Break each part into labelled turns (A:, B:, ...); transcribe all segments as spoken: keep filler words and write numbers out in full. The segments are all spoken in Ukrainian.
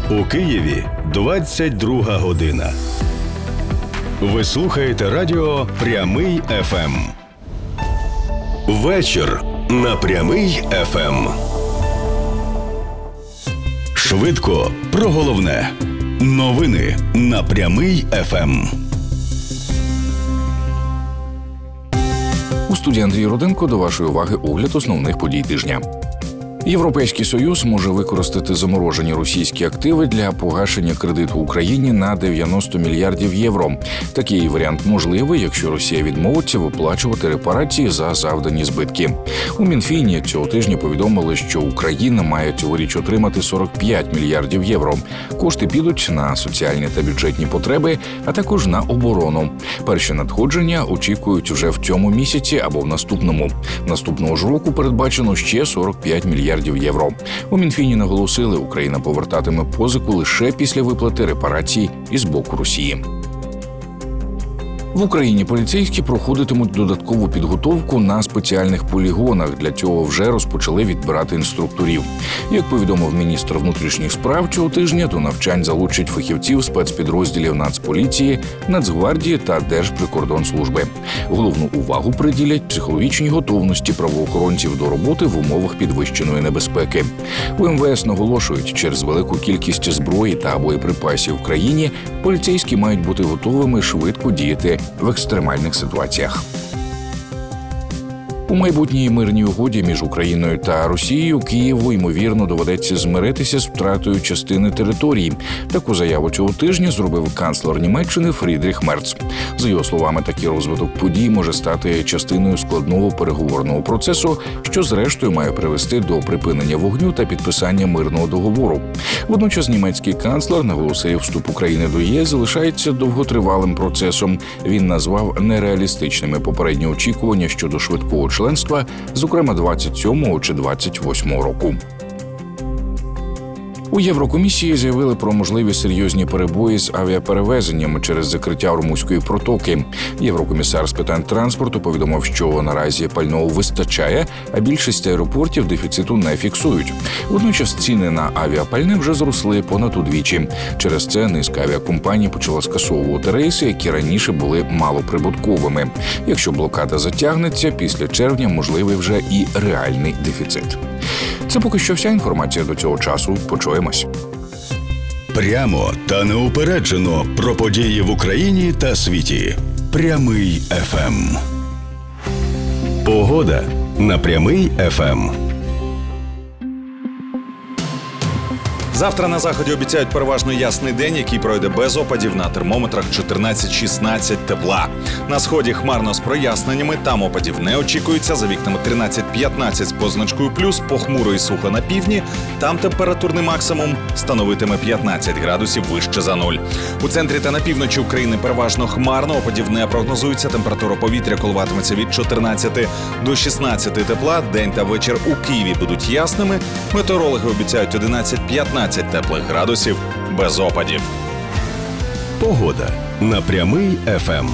A: У Києві двадцять друга година. Ви слухаєте радіо «Прямий еф ем». Вечір на «Прямий еф ем». Швидко про головне. Новини на «Прямий еф ем».
B: У студії Андрій Руденко, до вашої уваги огляд основних подій тижня. Європейський Союз може використати заморожені російські активи для погашення кредиту Україні на дев'яносто мільярдів євро. Такий варіант можливий, якщо Росія відмовиться виплачувати репарації за завдані збитки. У Мінфіні цього тижня повідомили, що Україна має цьогоріч отримати сорок п'ять мільярдів євро. Кошти підуть на соціальні та бюджетні потреби, а також на оборону. Перші надходження очікують вже в цьому місяці або в наступному. Наступного ж року передбачено ще сорок п'ять мільярдів євро. У Мінфіні наголосили, Україна повертатиме позику лише після виплати репарацій із боку Росії. В Україні поліцейські проходитимуть додаткову підготовку на спеціальних полігонах. Для цього вже розпочали відбирати інструкторів. Як повідомив міністр внутрішніх справ, цього тижня до навчань залучать фахівців спецпідрозділів Нацполіції, Нацгвардії та Держприкордонслужби. Головну увагу приділять психологічній готовності правоохоронців до роботи в умовах підвищеної небезпеки. У ем ве ес наголошують, через велику кількість зброї та боєприпасів в країні поліцейські мають бути готовими швидко діяти в екстремальних ситуаціях. У майбутній мирній угоді між Україною та Росією Києву, ймовірно, доведеться змиритися з втратою частини території. Таку заяву цього тижня зробив канцлер Німеччини Фрідріх Мерц. За його словами, такий розвиток подій може стати частиною складного переговорного процесу, що зрештою має привести до припинення вогню та підписання мирного договору. Водночас німецький канцлер наголосив, вступ України до ЄС залишається довготривалим процесом. Він назвав нереалістичними попередні очікування щодо швидкого членства, зокрема двадцять сьомого чи двадцять восьмого року. У Єврокомісії заявили про можливі серйозні перебої з авіаперевезеннями через закриття Ормузької протоки. Єврокомісар з питань транспорту повідомив, що наразі пального вистачає, а більшість аеропортів дефіциту не фіксують. Водночас ціни на авіапальне вже зросли понад удвічі. Через це низка авіакомпаній почала скасовувати рейси, які раніше були малоприбутковими. Якщо блокада затягнеться, після червня можливий вже і реальний дефіцит. Це поки що вся інформація до цього часу. Почуємось.
A: Прямо та неупереджено про події в Україні та світі. Прямий еф ем. Погода на Прямий еф ем.
C: Завтра на заході обіцяють переважно ясний день, який пройде без опадів, на термометрах чотирнадцять-шістнадцять тепла. На сході хмарно з проясненнями, там опадів не очікується, за вікнами тринадцять-п'ятнадцять з позначкою плюс, похмуро і сухо на півдні, там температурний максимум становитиме п'ятнадцять градусів вище за нуль. У центрі та на півночі України переважно хмарно, опадів не прогнозується, температура повітря коливатиметься від чотирнадцяти до шістнадцяти тепла, день та вечір у Києві будуть ясними, метеорологи обіцяють одинадцять-п'ятнадцять теплих градусів без опадів.
A: Погода на Прямий еф ем.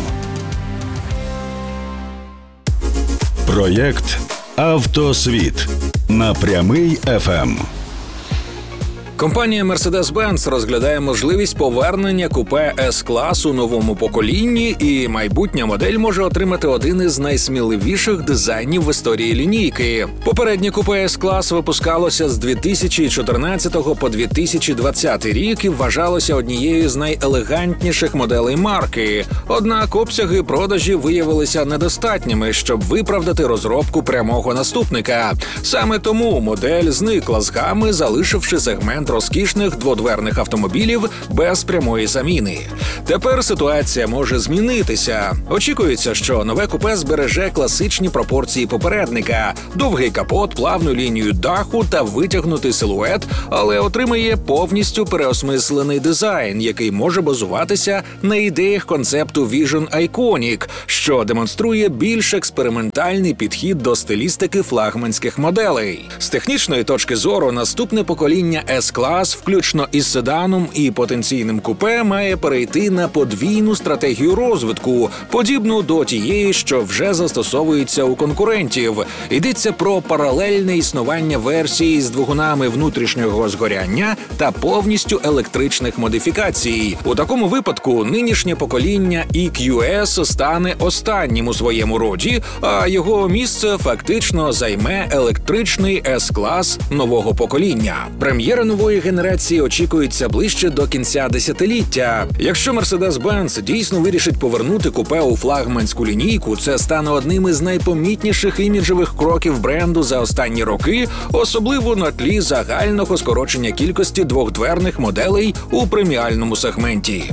A: Проєкт «Автосвіт» на Прямий еф ем.
D: Компанія Mercedes-Benz розглядає можливість повернення купе С-класу у новому поколінні, і майбутня модель може отримати один із найсміливіших дизайнів в історії лінійки. Попереднє купе С-клас випускалося з дві тисячі чотирнадцятого по дві тисячі двадцятий рік і вважалося однією з найелегантніших моделей марки. Однак обсяги продажів виявилися недостатніми, щоб виправдати розробку прямого наступника. Саме тому модель зникла з гами, залишивши сегмент розкішних дводверних автомобілів без прямої заміни. Тепер ситуація може змінитися. Очікується, що нове купе збереже класичні пропорції попередника – довгий капот, плавну лінію даху та витягнутий силует, але отримає повністю переосмислений дизайн, який може базуватися на ідеях концепту Vision Iconic, що демонструє більш експериментальний підхід до стилістики флагманських моделей. З технічної точки зору наступне покоління С С-клас, включно із седаном і потенційним купе, має перейти на подвійну стратегію розвитку, подібну до тієї, що вже застосовується у конкурентів. Йдеться про паралельне існування версій з двигунами внутрішнього згоряння та повністю електричних модифікацій. У такому випадку нинішнє покоління і кью ес стане останнім у своєму роді, а його місце фактично займе електричний С-клас нового покоління. Прем'єра нової генерації очікується ближче до кінця десятиліття. Якщо Mercedes-Benz дійсно вирішить повернути купе у флагманську лінійку, це стане одним із найпомітніших іміджевих кроків бренду за останні роки, особливо на тлі загального скорочення кількості двохдверних моделей у преміальному сегменті.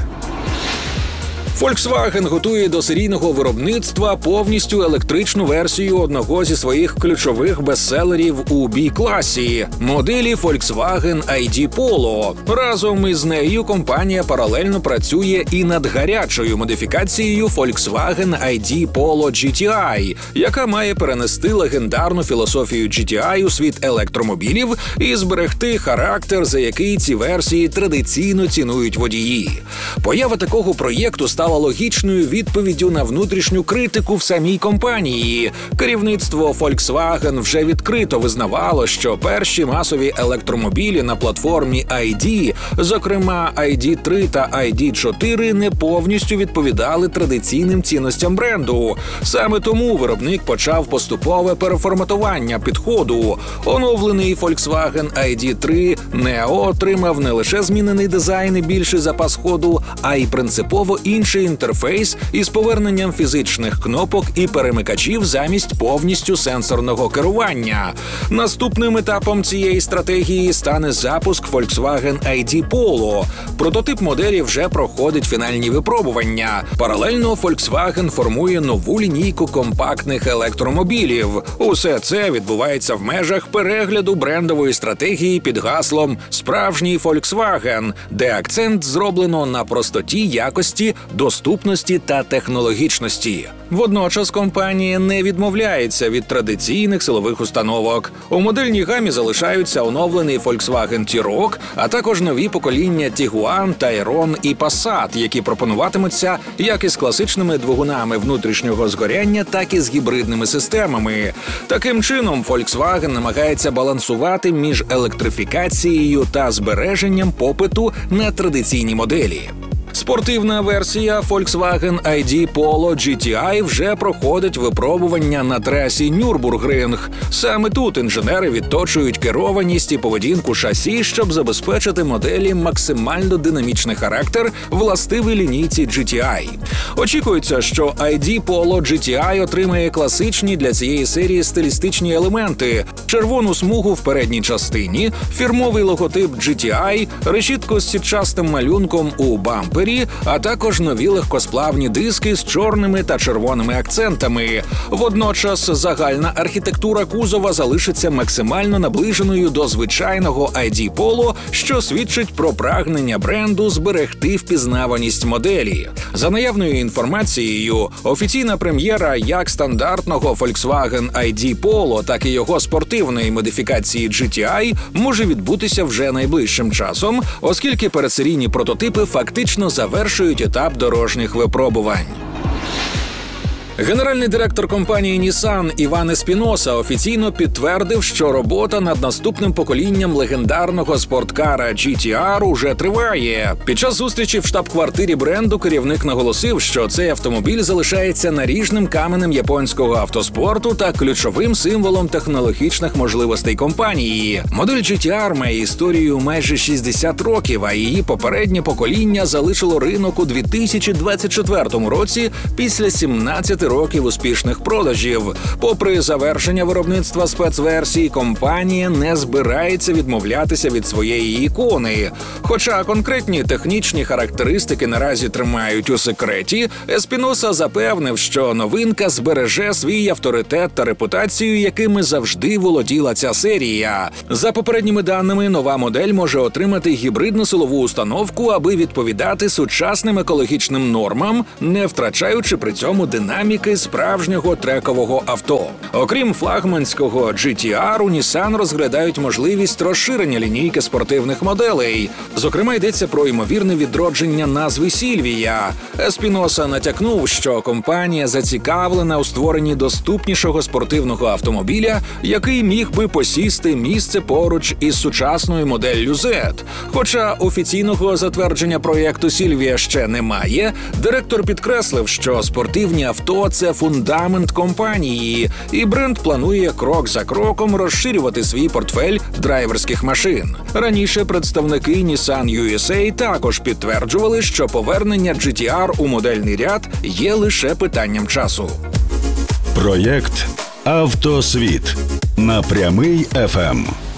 D: Volkswagen готує до серійного виробництва повністю електричну версію одного зі своїх ключових бестселерів у бі-класі – моделі Volkswagen ай ді Polo. Разом із нею компанія паралельно працює і над гарячою модифікацією Volkswagen ай ді Polo джі ті ай, яка має перенести легендарну філософію джі ті ай у світ електромобілів і зберегти характер, за який ці версії традиційно цінують водії. Поява такого проєкту стала логічною відповіддю на внутрішню критику в самій компанії. Керівництво Volkswagen вже відкрито визнавало, що перші масові електромобілі на платформі ай ді, зокрема ай ді три та ай ді чотири, не повністю відповідали традиційним цінностям бренду. Саме тому виробник почав поступове переформатування підходу. Оновлений Volkswagen ай ді три Neo отримав не лише змінений дизайн і більший запас ходу, а й принципово інший інтерфейс із поверненням фізичних кнопок і перемикачів замість повністю сенсорного керування. Наступним етапом цієї стратегії стане запуск Volkswagen ай ді Polo. Прототип моделі вже проходить фінальні випробування. Паралельно Volkswagen формує нову лінійку компактних електромобілів. Усе це відбувається в межах перегляду брендової стратегії під гаслом «Справжній Volkswagen», де акцент зроблено на простоті, якості, доступності та технологічності. Водночас компанія не відмовляється від традиційних силових установок. У модельній гамі залишаються оновлений Volkswagen T-Roc, а також нові покоління Tiguan, Tayron і Passat, які пропонуватимуться як із класичними двигунами внутрішнього згоряння, так і з гібридними системами. Таким чином, Volkswagen намагається балансувати між електрифікацією та збереженням попиту на традиційні моделі. Спортивна версія Volkswagen ай ді Polo джі ті ай вже проходить випробування на трасі Нюрбургринг. Саме тут інженери відточують керованість і поведінку шасі, щоб забезпечити моделі максимально динамічний характер, властивий лінійці джі ті ай. Очікується, що ай ді Polo джі ті ай отримає класичні для цієї серії стилістичні елементи: червону смугу в передній частині, фірмовий логотип джі ті ай, решітку з сітчастим малюнком у бампері, а також нові легкосплавні диски з чорними та червоними акцентами. Водночас загальна архітектура кузова залишиться максимально наближеною до звичайного ай ді Polo, що свідчить про прагнення бренду зберегти впізнаваність моделі. За наявною інформацією, офіційна прем'єра як стандартного Volkswagen ай ді Polo, так і його спортивної модифікації джі ті ай може відбутися вже найближчим часом, оскільки передсерійні прототипи фактично завершують етап дорожніх випробувань. Генеральний директор компанії Nissan Іван Еспіноса офіційно підтвердив, що робота над наступним поколінням легендарного спорткара джі ті ар уже триває. Під час зустрічі в штаб-квартирі бренду керівник наголосив, що цей автомобіль залишається наріжним каменем японського автоспорту та ключовим символом технологічних можливостей компанії. Модель джі ті ар має історію майже шістдесят років, а її попереднє покоління залишило ринок у дві тисячі двадцять четвертому році після сімнадцяти років успішних продажів. Попри завершення виробництва спецверсій, компанія не збирається відмовлятися від своєї ікони. Хоча конкретні технічні характеристики наразі тримають у секреті, Еспіноса запевнив, що новинка збереже свій авторитет та репутацію, якими завжди володіла ця серія. За попередніми даними, нова модель може отримати гібридну силову установку, аби відповідати сучасним екологічним нормам, не втрачаючи при цьому динаміку динаміки справжнього трекового авто. Окрім флагманського джі ті ар, у Nissan розглядають можливість розширення лінійки спортивних моделей. Зокрема, йдеться про ймовірне відродження назви Сільвія. Еспіноса натякнув, що компанія зацікавлена у створенні доступнішого спортивного автомобіля, який міг би посісти місце поруч із сучасною моделлю Z. Хоча офіційного затвердження проєкту Сільвія ще немає, директор підкреслив, що спортивні авто – це фундамент компанії, і бренд планує крок за кроком розширювати свій портфель драйверських машин. Раніше представники Nissan ю ес ей також підтверджували, що повернення джі ті ар у модельний ряд є лише питанням часу.
A: Проєкт «Автосвіт» на Прямий еф ем.